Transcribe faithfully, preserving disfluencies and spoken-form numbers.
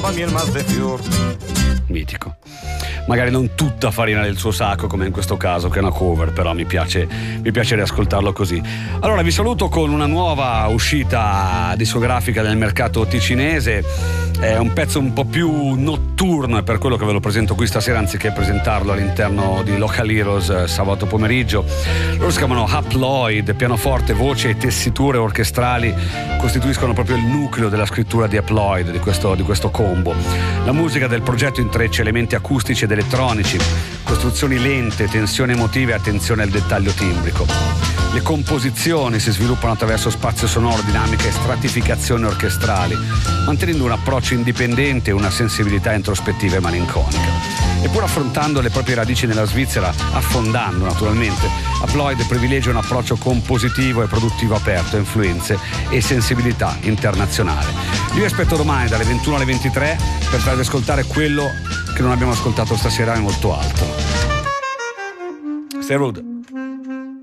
a miel más de fior. Mitico. Magari non tutta farina del suo sacco come in questo caso, che è una cover, però mi piace, mi piace riascoltarlo così. Allora vi saluto con una nuova uscita discografica nel mercato ticinese. È un pezzo un po' più notturno, è per quello che ve lo presento qui stasera anziché presentarlo all'interno di Local Heroes eh, sabato pomeriggio. Loro si chiamano Haploid, pianoforte, voce e tessiture orchestrali costituiscono proprio il nucleo della scrittura di Haploid, di questo, di questo combo. La musica del progetto intreccia elementi acustici ed elettronici, costruzioni lente, tensioni emotive e attenzione al dettaglio timbrico. Le composizioni si sviluppano attraverso spazio sonoro, dinamica e stratificazioni orchestrali, mantenendo un approccio indipendente e una sensibilità introspettiva e malinconica. Eppure affrontando le proprie radici nella Svizzera, affondando naturalmente, Haploid privilegia un approccio compositivo e produttivo aperto a influenze e sensibilità internazionale. Io vi aspetto domani dalle ventuno alle ventitré per farvi ascoltare quello che non abbiamo ascoltato stasera, è molto alto. Stay rude.